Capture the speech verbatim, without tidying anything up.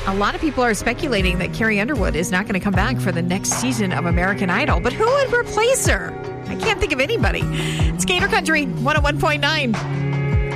A lot of people are speculating that Carrie Underwood is not going to come back for the next season of American Idol. But who would replace her? I can't think of anybody. It's Gator Country one oh one point nine.